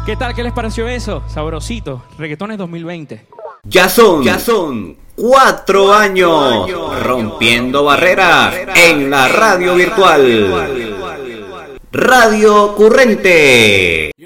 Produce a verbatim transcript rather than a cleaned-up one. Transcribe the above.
¿Qué tal? ¿Qué les pareció eso? Sabrosito. Reggaetones dos mil veinte. Ya son, ya son cuatro años rompiendo barreras en la radio virtual. Radio Currente.